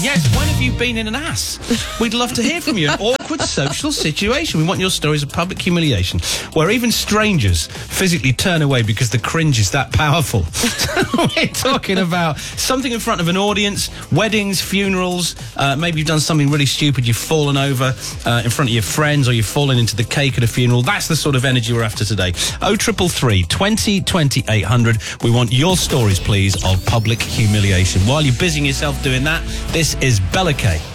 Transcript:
Yes, when have you been in an ass? We'd love to hear from you. An awkward social situation. We want your stories of public humiliation, where even strangers physically turn away because the cringe is that powerful. We're talking about something in front of an audience, weddings, funerals, maybe you've done something really stupid, you've fallen over in front of your friends, or you've fallen into the cake at a funeral. That's the sort of energy we're after today. 0333 20 20 800. We want your stories, please, of public humiliation. While you're busying yourself doing that, this is Bella K.